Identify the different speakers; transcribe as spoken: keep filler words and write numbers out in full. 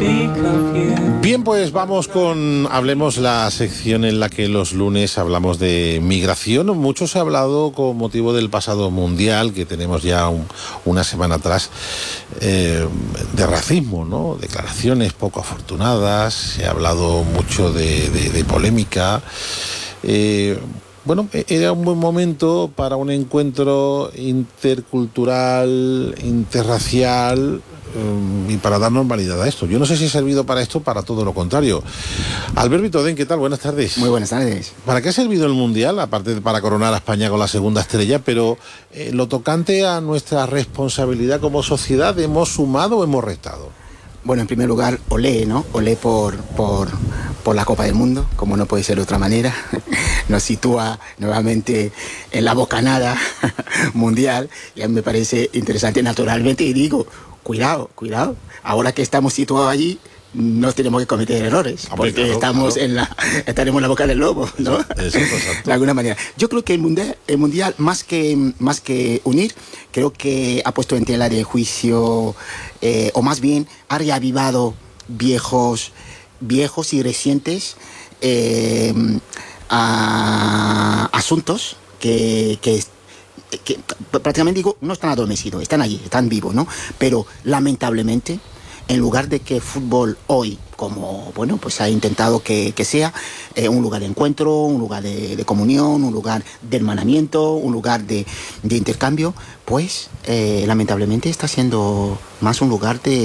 Speaker 1: Bien, pues vamos con Hablemos, la sección en la que los lunes hablamos de migración. Mucho se ha hablado con motivo del pasado mundial, que tenemos ya un, una semana atrás, eh, de racismo, ¿no? Declaraciones poco afortunadas, se ha hablado mucho de, de, de polémica. Eh, bueno, era un buen momento para un encuentro intercultural, interracial, y para dar normalidad a esto. Yo no sé si ha servido para esto o para todo lo contrario. Albert Vitodén, ¿qué tal? Buenas tardes.
Speaker 2: Muy buenas tardes.
Speaker 1: ¿Para qué ha servido el Mundial? Aparte de para coronar a España con la segunda estrella, pero eh, lo tocante a nuestra responsabilidad como sociedad, ¿hemos sumado o hemos restado?
Speaker 2: Bueno, en primer lugar, olé, ¿no? Olé por, por, por la Copa del Mundo, como no puede ser de otra manera. Nos sitúa nuevamente en la bocanada mundial y a mí me parece interesante naturalmente y digo, cuidado, cuidado, ahora que estamos situados allí, no tenemos que cometer errores, porque claro, estamos claro. en la, estaremos en la boca del lobo, ¿no?
Speaker 1: Eso, exacto.
Speaker 2: De alguna manera. Yo creo que el mundial, el mundial más que más que unir, creo que ha puesto en tela de juicio, eh, o más bien ha reavivado viejos, viejos y recientes eh, a, asuntos que, que que prácticamente digo, no están adormecidos, están allí, están vivos, ¿no? Pero lamentablemente, en lugar de que fútbol hoy, como, bueno, pues ha intentado que, que sea eh, un lugar de encuentro, un lugar de, de comunión, un lugar de hermanamiento, un lugar de, de intercambio, pues eh, lamentablemente está siendo más un lugar de